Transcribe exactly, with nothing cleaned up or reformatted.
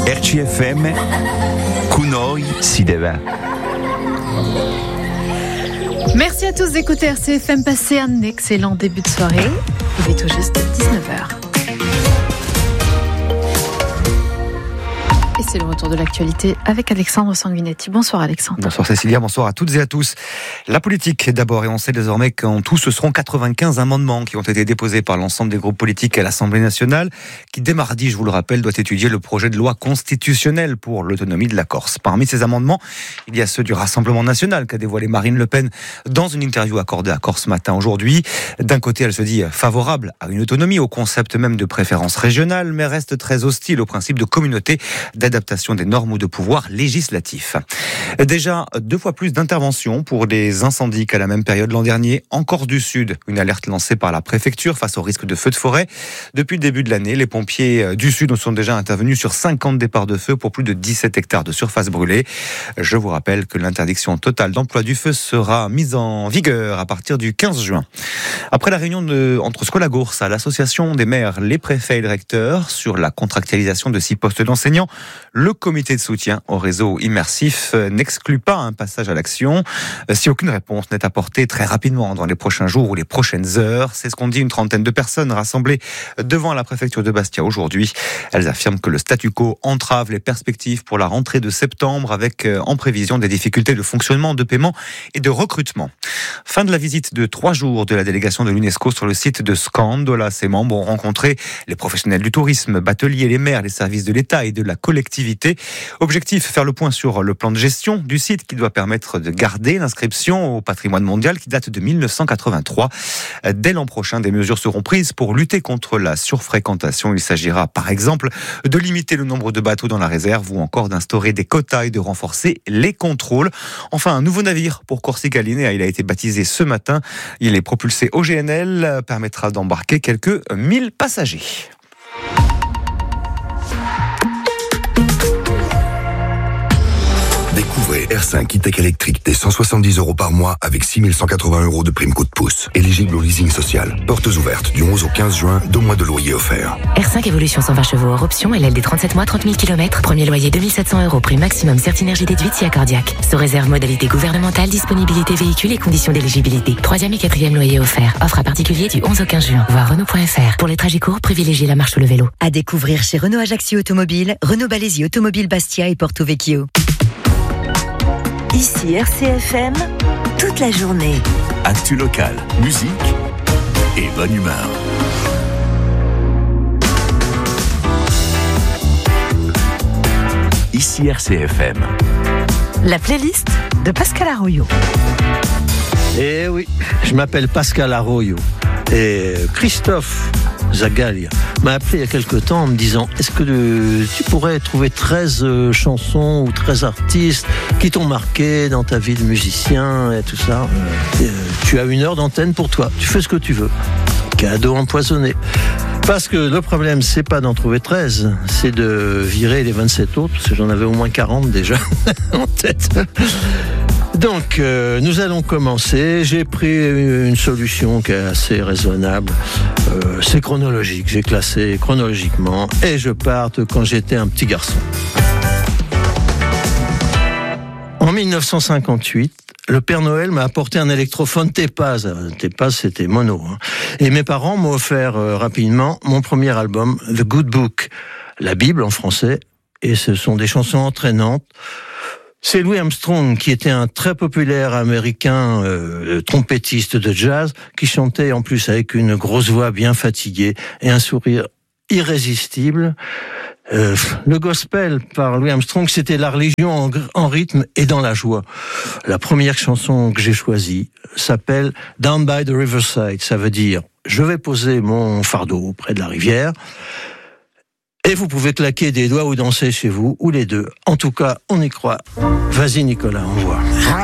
R C F M, con noi si deve. Merci à tous d'écouter R C F M. Passez un excellent début de soirée. Il est tout juste dix-neuf heures. Et c'est le retour de l'actualité avec Alexandre Sanguinetti. Bonsoir Alexandre. Bonsoir Cécilia, bonsoir à toutes et à tous. La politique d'abord, et on sait désormais qu'en tout ce seront quatre-vingt-quinze amendements qui ont été déposés par l'ensemble des groupes politiques à l'Assemblée nationale, qui dès mardi, je vous le rappelle, doit étudier le projet de loi constitutionnelle pour l'autonomie de la Corse. Parmi ces amendements, il y a ceux du Rassemblement national qu'a dévoilé Marine Le Pen dans une interview accordée à Corse Matin aujourd'hui. D'un côté, elle se dit favorable à une autonomie, au concept même de préférence régionale, mais reste très hostile au principe de communauté, d'adaptation des normes ou de pouvoir législatif. Déjà deux fois plus d'interventions pour des incendies qu'à la même période l'an dernier en Corse du Sud. Une alerte lancée par la préfecture face au risque de feux de forêt. Depuis le début de l'année, les pompiers du Sud sont déjà intervenus sur cinquante départs de feu pour plus de dix-sept hectares de surface brûlée. Je vous rappelle que l'interdiction totale d'emploi du feu sera mise en vigueur à partir du quinze juin. Après la réunion de, entre Scolagoursa, l'association des maires, les préfets et le recteur sur la contractualisation de six postes d'enseignants, le comité de soutien au réseau immersif n'exclut pas un passage à l'action si aucune réponse n'est apportée très rapidement dans les prochains jours ou les prochaines heures. C'est ce qu'ont dit une trentaine de personnes rassemblées devant la préfecture de Bastia aujourd'hui. Elles affirment que le statu quo entrave les perspectives pour la rentrée de septembre avec en prévision des difficultés de fonctionnement, de paiement et de recrutement. Fin de la visite de trois jours de la délégation de l'UNESCO sur le site de Scandola. Ses membres ont rencontré les professionnels du tourisme, bateliers, les maires, les services de l'État et de la collectivité. Objectif, faire le point sur le plan de gestion du site qui doit permettre de garder l'inscription au patrimoine mondial qui date de mille neuf cent quatre-vingt-trois. Dès l'an prochain, des mesures seront prises pour lutter contre la surfréquentation. Il s'agira par exemple de limiter le nombre de bateaux dans la réserve ou encore d'instaurer des quotas et de renforcer les contrôles. Enfin, un nouveau navire pour Corsica Linea, il a été baptisé ce matin. Il est propulsé au G N L, permettra d'embarquer quelques mille passagers. Découvrez R cinq E-Tech électrique dès cent soixante-dix euros par mois avec six mille cent quatre-vingts euros de prime coup de pouce. Éligible au leasing social. Portes ouvertes du onze au quinze juin, deux mois de loyer offerts. R cinq Evolution cent vingt chevaux hors option, L L D trente-sept mois, trente mille kilomètres. Premier loyer deux mille sept cents euros, prix maximum Certinergie déduite si cardiaque. Sous réserve modalité gouvernementale, disponibilité véhicule et conditions d'éligibilité. Troisième et quatrième loyer offert. Offre à particulier du onze au quinze juin. Voir Renault point F R. Pour les trajets courts, privilégiez la marche ou le vélo. À découvrir chez Renault Ajaccio Automobile, Renault Balésie Automobile Bastia et Porto Vecchio. Ici R C F M, toute la journée. Actu local, musique et bonne humeur. Ici R C F M. La playlist de Pascal Arroyo. Eh oui, je m'appelle Pascal Arroyo. Et Christophe Zagalia m'a appelé il y a quelque temps en me disant « Est-ce que de, tu pourrais trouver treize euh, chansons ou treize artistes qui t'ont marqué dans ta vie de musicien et tout ça euh, Tu as une heure d'antenne pour toi, tu fais ce que tu veux. » Cadeau empoisonné. Parce que le problème, c'est pas d'en trouver treize, c'est de virer les vingt-sept autres, parce que j'en avais au moins quarante déjà en tête. Donc, euh, nous allons commencer. J'ai pris une solution qui est assez raisonnable. Euh, c'est chronologique. J'ai classé chronologiquement. Et je pars de quand j'étais un petit garçon. En dix-neuf cent cinquante-huit, le Père Noël m'a apporté un électrophone Tepaz. Tepaz, c'était mono. Hein. Et mes parents m'ont offert euh, rapidement mon premier album, The Good Book, la Bible en français. Et ce sont des chansons entraînantes. C'est Louis Armstrong, qui était un très populaire américain euh, trompettiste de jazz, qui chantait en plus avec une grosse voix bien fatiguée et un sourire irrésistible. Euh, le gospel par Louis Armstrong, c'était la religion en, en rythme et dans la joie. La première chanson que j'ai choisie s'appelle Down by the Riverside. Ça veut dire « Je vais poser mon fardeau près de la rivière ». Et vous pouvez claquer des doigts ou danser chez vous, ou les deux. En tout cas, on y croit. Vas-y Nicolas, on voit.